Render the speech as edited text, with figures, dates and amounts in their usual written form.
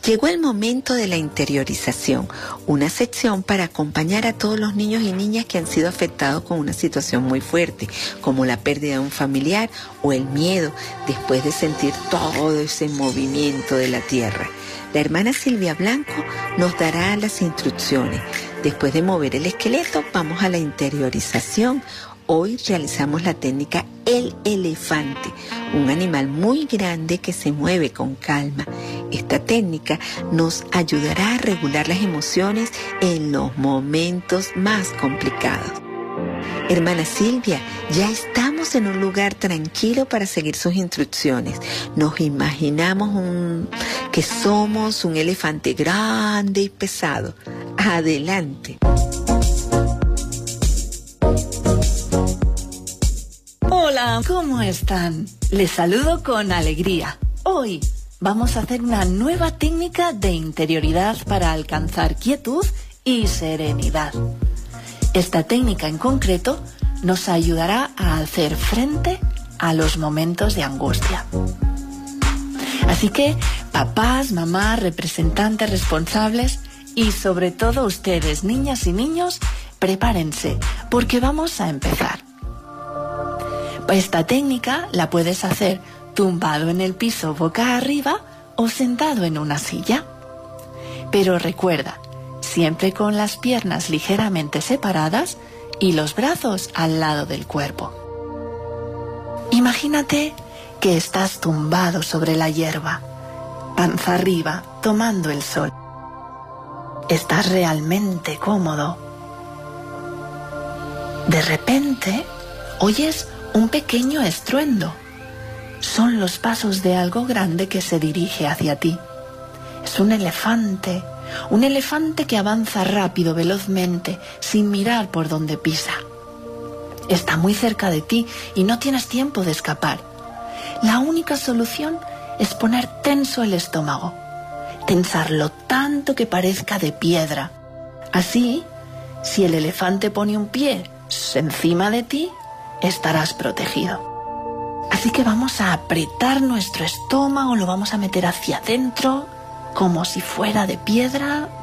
Llegó el momento de la interiorización, una sección para acompañar a todos los niños y niñas que han sido afectados con una situación muy fuerte, como la pérdida de un familiar o el miedo después de sentir todo ese movimiento de la tierra. La hermana Silvia Blanco nos dará las instrucciones. Después de mover el esqueleto, vamos a la interiorización. Hoy realizamos la técnica El Elefante, un animal muy grande que se mueve con calma. Esta técnica nos ayudará a regular las emociones en los momentos más complicados. Hermana Silvia, ya estamos en un lugar tranquilo para seguir sus instrucciones. Nos imaginamos que somos un elefante grande y pesado. Adelante. Hola, ¿cómo están? Les saludo con alegría. Hoy vamos a hacer una nueva técnica de interioridad para alcanzar quietud y serenidad. Esta técnica en concreto nos ayudará a hacer frente a los momentos de angustia. Así que, papás, mamás, representantes responsables y sobre todo ustedes, niñas y niños, prepárense porque vamos a empezar. Esta técnica la puedes hacer tumbado en el piso boca arriba o sentado en una silla. Pero recuerda, siempre con las piernas ligeramente separadas y los brazos al lado del cuerpo. Imagínate que estás tumbado sobre la hierba, panza arriba, tomando el sol. Estás realmente cómodo. De repente, oyes un pequeño estruendo. Son los pasos de algo grande que se dirige hacia ti. Es un elefante que avanza rápido, velozmente, sin mirar por dónde pisa. Está muy cerca de ti y no tienes tiempo de escapar. La única solución es poner tenso el estómago, tensarlo tanto que parezca de piedra. Así, si el elefante pone un pie encima de ti, estarás protegido. Así que vamos a apretar nuestro estómago, lo vamos a meter hacia adentro, como si fuera de piedra.